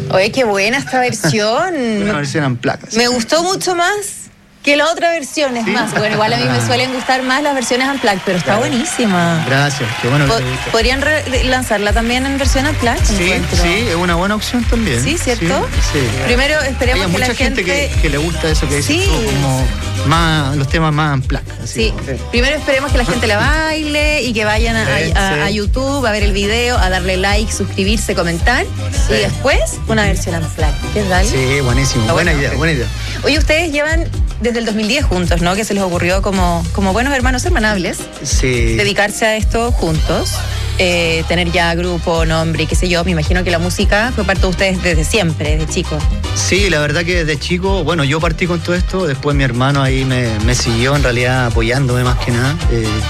Oye, qué buena esta versión. Una versión en placas. Me gustó mucho más que la otra versión, es más. Bueno, igual a mí me suelen gustar más las versiones unplugged, pero está buenísima. Gracias, qué bueno. ¿Podrían lanzarla también en versión unplugged? Sí, es una buena opción también. Sí, ¿cierto? Sí. Primero esperemos que la gente... Hay mucha gente que le gusta eso que dices tú, como más, los temas más unplugged. Sí, primero esperemos que la gente la baile y que vayan a YouTube a ver el video, a darle like, suscribirse, comentar. Y después una versión unplugged. ¿Qué tal? Sí, buenísimo. Buena idea. Oye, ustedes llevan desde el 2010 juntos, ¿no? Que se les ocurrió como buenos hermanos hermanables dedicarse a esto juntos, tener ya grupo, nombre y qué sé yo. Me imagino que la música fue parte de ustedes desde siempre, desde chicos. Sí, la verdad que desde chico, bueno, yo partí con todo esto, después mi hermano ahí me siguió en realidad apoyándome más que nada.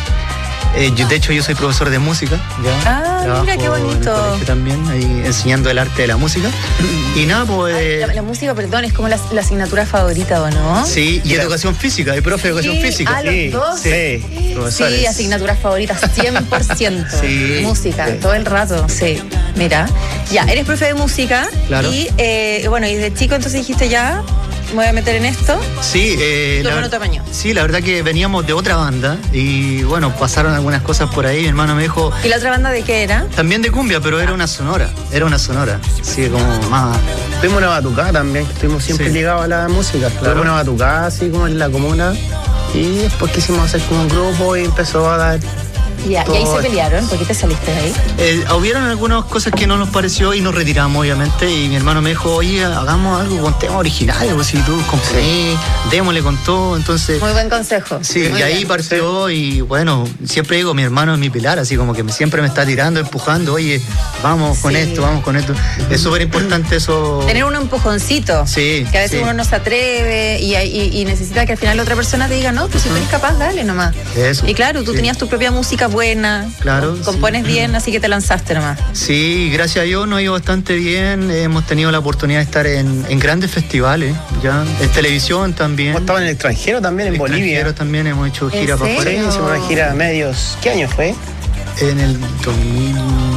De hecho, yo soy profesor de música. ¿ya? Mira qué bonito. También, ahí enseñando el arte de la música. Y nada, pues... La música, perdón, es como la asignatura favorita, ¿o no? Sí, y educación física, y profe de educación física. Los dos. Sí, asignaturas favoritas, 100%. Música, todo el rato, sí. Mira, ya, eres profe de música. Claro. Y bueno, y de chico entonces dijiste ya... ¿Me voy a meter en esto? Sí. ¿Lo bueno tamaño? Sí, la verdad que veníamos de otra banda y bueno, pasaron algunas cosas por ahí. Mi hermano me dijo... ¿Y la otra banda de qué era? También de cumbia, pero era una sonora. Así como más... Tuvimos una batucada también, estuvimos siempre ligados a la música. Tuvimos una batucada así como en la comuna y después quisimos hacer como un grupo y empezó a dar... ¿Y ahí se pelearon? ¿Por qué te saliste de ahí? Hubieron algunas cosas que no nos pareció y nos retiramos, obviamente. Y mi hermano me dijo, oye, hagamos algo con temas originales, pues si tú compré, démosle con todo. Entonces... Muy buen consejo. Sí, y ahí partió y bueno, siempre digo, mi hermano es mi pilar, así como que siempre me está tirando, empujando, oye, vamos con esto. Es súper importante eso. Tener un empujoncito. Sí. Que a veces uno no se atreve y necesita que al final la otra persona te diga, no, pues si tú eres capaz, dale nomás. Eso. Y claro, tú tenías tu propia música buena, compones bien, así que te lanzaste nomás. Sí, gracias a Dios nos ha ido bastante bien, hemos tenido la oportunidad de estar en grandes festivales, ya, en televisión también. Hemos estado en el extranjero también, en Bolivia. En el extranjero también hemos hecho gira para afuera. Sí, hicimos una gira a medios. ¿Qué año fue? En el 2000...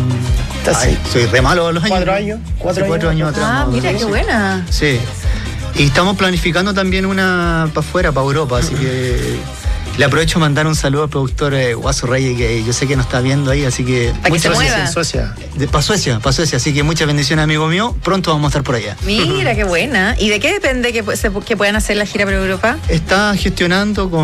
soy re malo los años. 4 años atrás. Ah, mira, qué buena. Sí. Y estamos planificando también una para afuera, para Europa, así que... Le aprovecho a mandar un saludo al productor Guaso Reyes, que yo sé que nos está viendo ahí, así que... Para que se mueva. En Suecia. Para Suecia, así que muchas bendiciones, amigo mío. Pronto vamos a estar por allá. Mira, qué buena. ¿Y de qué depende que puedan hacer la gira por Europa? Está gestionando con